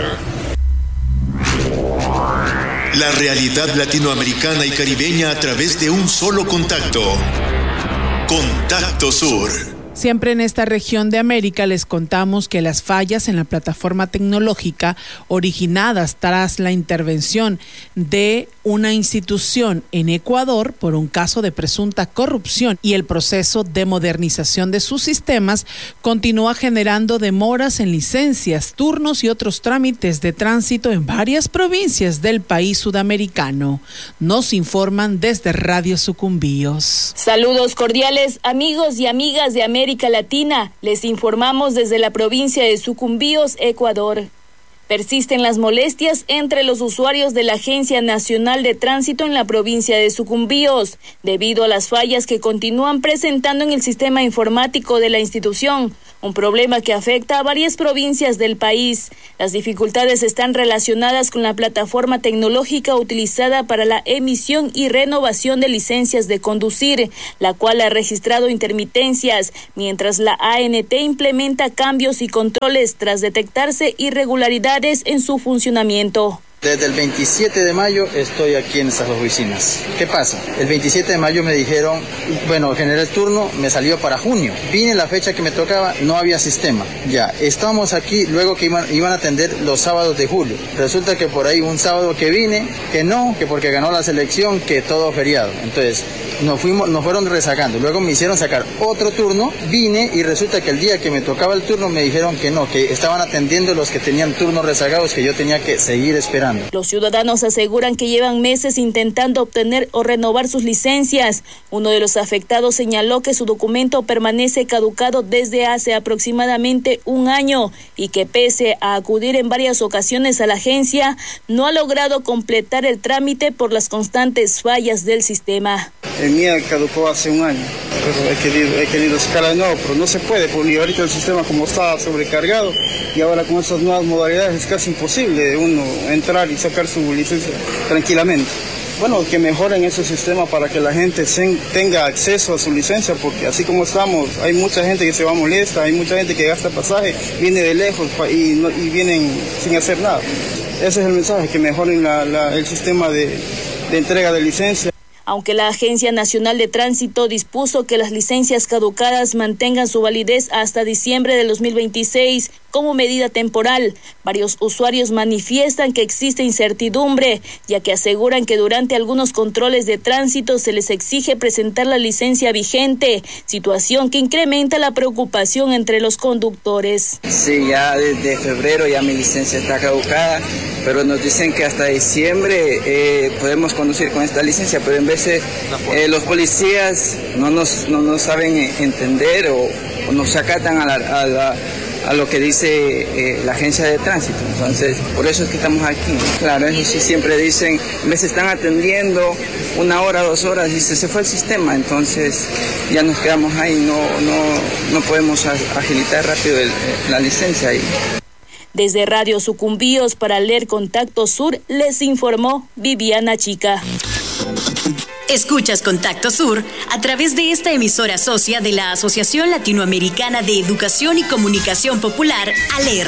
La realidad latinoamericana y caribeña a través de un solo contacto. Contacto Sur. Siempre en esta región de América les contamos que las fallas en la plataforma tecnológica originadas tras la intervención de una institución en Ecuador por un caso de presunta corrupción y el proceso de modernización de sus sistemas continúa generando demoras en licencias, turnos y otros trámites de tránsito en varias provincias del país sudamericano. Nos informan desde Radio Sucumbíos. Saludos cordiales, amigos y amigas de América Latina. Les informamos desde la provincia de Sucumbíos, Ecuador. Persisten las molestias entre los usuarios de la Agencia Nacional de Tránsito en la provincia de Sucumbíos, debido a las fallas que continúan presentando en el sistema informático de la institución, un problema que afecta a varias provincias del país. Las dificultades están relacionadas con la plataforma tecnológica utilizada para la emisión y renovación de licencias de conducir, la cual ha registrado intermitencias, mientras la A N T implementa cambios y controles tras detectarse irregularidades en su funcionamiento. Desde el veintisiete de mayo estoy aquí en estas oficinas. ¿Qué pasa? El veintisiete de mayo me dijeron, bueno, generé el turno, me salió para junio. Vine la fecha que me tocaba, no había sistema. Ya, estamos aquí luego que iban, iban a atender los sábados de julio. Resulta que por ahí un sábado que vine, que no, que porque ganó la selección, que todo feriado. Entonces, nos fuimos, nos fueron rezagando. Luego me hicieron sacar otro turno, vine y resulta que el día que me tocaba el turno me dijeron que no, que estaban atendiendo los que tenían turnos rezagados, que yo tenía que seguir esperando. Los ciudadanos aseguran que llevan meses intentando obtener o renovar sus licencias. Uno de los afectados señaló que su documento permanece caducado desde hace aproximadamente un año y que pese a acudir en varias ocasiones a la agencia, no ha logrado completar el trámite por las constantes fallas del sistema. El mío caducó hace un año, pero he querido, he querido sacar de nuevo, pero no se puede, porque ahorita el sistema como está sobrecargado y ahora con esas nuevas modalidades es casi imposible uno entrar y sacar su licencia tranquilamente. Bueno, que mejoren ese sistema para que la gente tenga acceso a su licencia, porque así como estamos, hay mucha gente que se va molesta, hay mucha gente que gasta pasaje, viene de lejos y, no, y vienen sin hacer nada. Ese es el mensaje, que mejoren la, la, el sistema de, de entrega de licencia. Aunque la Agencia Nacional de Tránsito dispuso que las licencias caducadas mantengan su validez hasta diciembre del dos mil veintiséis como medida temporal, varios usuarios manifiestan que existe incertidumbre, ya que aseguran que durante algunos controles de tránsito se les exige presentar la licencia vigente, situación que incrementa la preocupación entre los conductores. Sí, ya desde febrero ya mi licencia está caducada, pero nos dicen que hasta diciembre eh, podemos conducir con esta licencia, pero en veces eh, los policías no nos, no nos saben entender o, o nos acatan a, la, a, la, a lo que dice eh, la agencia de tránsito. Entonces, por eso es que estamos aquí. Claro, eso sí siempre dicen, en vez están atendiendo una hora, dos horas, y se, se fue el sistema, entonces ya nos quedamos ahí, no, no, no podemos agilitar rápido el, la licencia ahí. Desde Radio Sucumbíos para Leer Contacto Sur, les informó Viviana Chica. Escuchas Contacto Sur a través de esta emisora socia de la Asociación Latinoamericana de Educación y Comunicación Popular, ALER.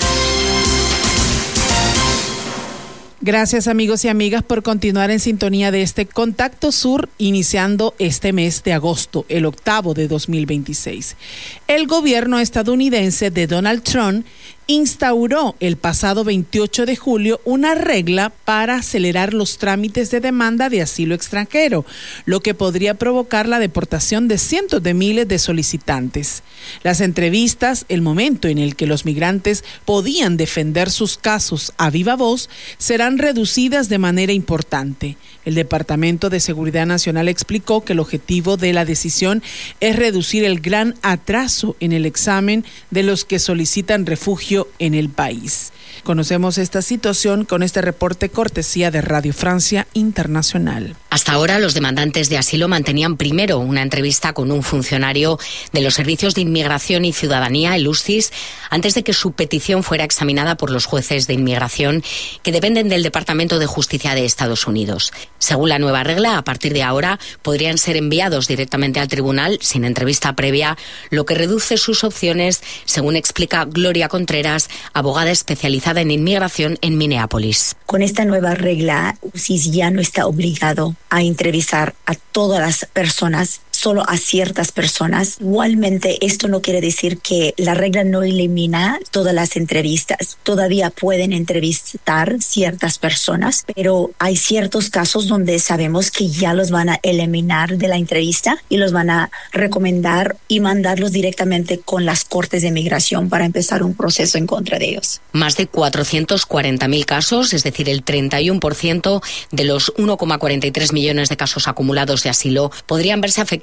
Gracias amigos y amigas por continuar en sintonía de este Contacto Sur, iniciando este mes de agosto, el octavo de dos mil veintiséis. El gobierno estadounidense de Donald Trump instauró el pasado veintiocho de julio una regla para acelerar los trámites de demanda de asilo extranjero, lo que podría provocar la deportación de cientos de miles de solicitantes. Las entrevistas, el momento en el que los migrantes podían defender sus casos a viva voz, serán reducidas de manera importante. El Departamento de Seguridad Nacional explicó que el objetivo de la decisión es reducir el gran atraso en el examen de los que solicitan refugio en el país. Conocemos esta situación con este reporte cortesía de Radio Francia Internacional. Hasta ahora, los demandantes de asilo mantenían primero una entrevista con un funcionario de los Servicios de Inmigración y Ciudadanía, el U S C I S, antes de que su petición fuera examinada por los jueces de inmigración que dependen del Departamento de Justicia de Estados Unidos. Según la nueva regla, a partir de ahora podrían ser enviados directamente al tribunal sin entrevista previa, lo que reduce sus opciones, según explica Gloria Contreras, abogada especializada en inmigración en Minneapolis. Con esta nueva regla, U S I S ya no está obligado a entrevistar a todas las personas, solo a ciertas personas. Igualmente, esto no quiere decir que la regla no elimina todas las entrevistas. Todavía pueden entrevistar ciertas personas, pero hay ciertos casos donde sabemos que ya los van a eliminar de la entrevista y los van a recomendar y mandarlos directamente con las cortes de migración para empezar un proceso en contra de ellos. Más de cuatrocientos cuarenta mil casos, es decir, el treinta y uno por ciento de los uno coma cuarenta y tres millones de casos acumulados de asilo, podrían verse afectados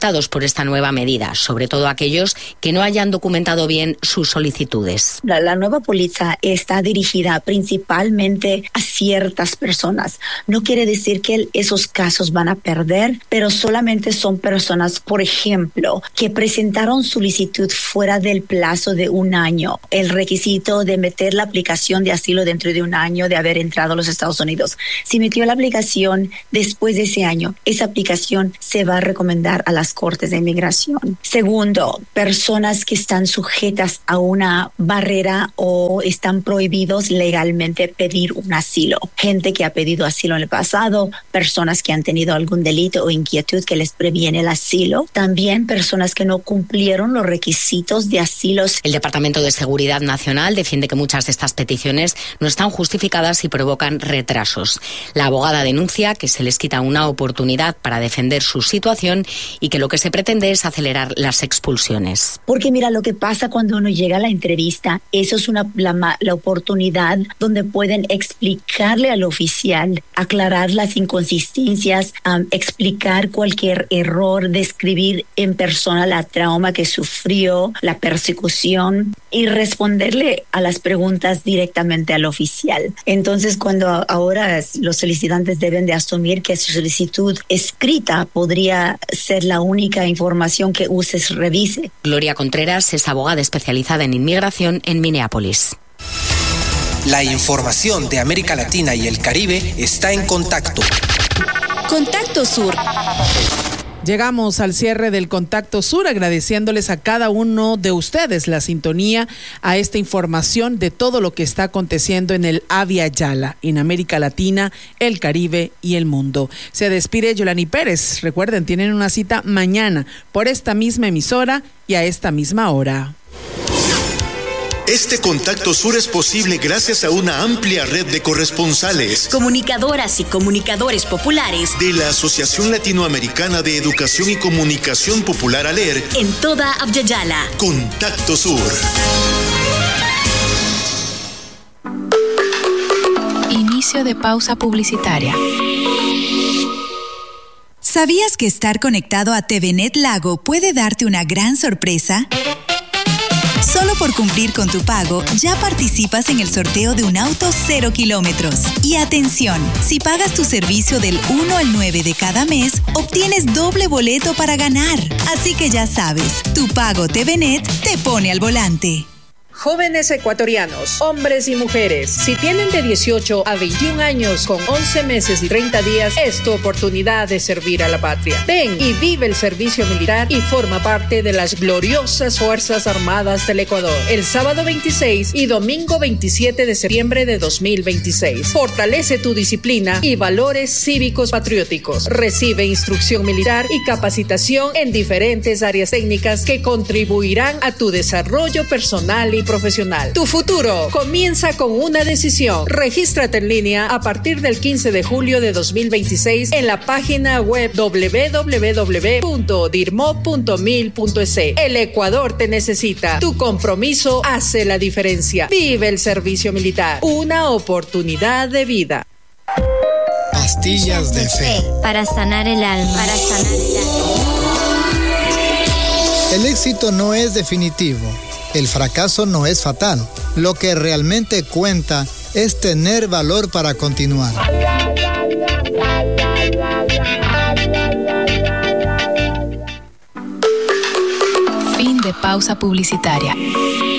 afectados por esta nueva medida, sobre todo aquellos que no hayan documentado bien sus solicitudes. La, la nueva póliza está dirigida principalmente a ciertas personas. No quiere decir que esos casos van a perder, pero solamente son personas, por ejemplo, que presentaron solicitud fuera del plazo de un año. El requisito de meter la aplicación de asilo dentro de un año de haber entrado a los Estados Unidos. Si metió la aplicación después de ese año, esa aplicación se va a recomendar a las cortes de inmigración. Segundo, personas que están sujetas a una barrera o están prohibidos legalmente pedir un asilo. Gente que ha pedido asilo en el pasado, personas que han tenido algún delito o inquietud que les previene el asilo. También personas que no cumplieron los requisitos de asilos. El Departamento de Seguridad Nacional defiende que muchas de estas peticiones no están justificadas y provocan retrasos. La abogada denuncia que se les quita una oportunidad para defender su situación y que lo que se pretende es acelerar las expulsiones. Porque mira, lo que pasa cuando uno llega a la entrevista, eso es una, la, la oportunidad donde pueden explicarle al oficial, aclarar las inconsistencias, um, explicar cualquier error, describir en persona la trauma que sufrió, la persecución y responderle a las preguntas directamente al oficial. Entonces, cuando ahora los solicitantes deben de asumir que su solicitud escrita podría ser la única información que uses revise. Gloria Contreras es abogada especializada en inmigración en Minneapolis. La información de América Latina y el Caribe está en Contacto. Contacto Sur. Llegamos al cierre del Contacto Sur, agradeciéndoles a cada uno de ustedes la sintonía a esta información de todo lo que está aconteciendo en el Avia Yala, en América Latina, el Caribe y el mundo. Se despide Yolani Pérez. Recuerden, tienen una cita mañana por esta misma emisora y a esta misma hora. Este Contacto Sur es posible gracias a una amplia red de corresponsales, comunicadoras y comunicadores populares de la Asociación Latinoamericana de Educación y Comunicación Popular ALER en toda Avia Yala. Contacto Sur. Inicio de pausa publicitaria. ¿Sabías que estar conectado a T V Net Lago puede darte una gran sorpresa? Solo por cumplir con tu pago, ya participas en el sorteo de un auto cero kilómetros. Y atención, si pagas tu servicio del uno al nueve de cada mes, obtienes doble boleto para ganar. Así que ya sabes, tu pago T V Net te pone al volante. Jóvenes ecuatorianos, hombres y mujeres, si tienen de dieciocho a veintiún años con once meses y treinta días, es tu oportunidad de servir a la patria. Ven y vive el servicio militar y forma parte de las gloriosas Fuerzas Armadas del Ecuador. El sábado veintiséis y domingo veintisiete de septiembre de dos mil veintiséis. Fortalece tu disciplina y valores cívicos patrióticos. Recibe instrucción militar y capacitación en diferentes áreas técnicas que contribuirán a tu desarrollo personal y profesional. Tu futuro comienza con una decisión. Regístrate en línea a partir del quince de julio de dos mil veintiséis en la página web doble u doble u doble u punto dirmo punto mil punto es. El Ecuador te necesita. Tu compromiso hace la diferencia. Vive el servicio militar. Una oportunidad de vida. Pastillas de fe. Para sanar el alma. Para sanar el alma. El éxito no es definitivo. El fracaso no es fatal. Lo que realmente cuenta es tener valor para continuar. Fin de pausa publicitaria.